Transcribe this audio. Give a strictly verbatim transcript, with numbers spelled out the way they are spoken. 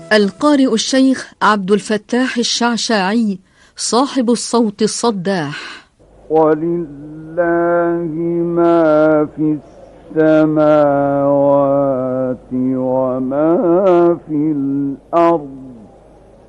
القارئ الشيخ عبد الفتاح الشعشاعي صاحب الصوت الصداح. ولله ما في السماوات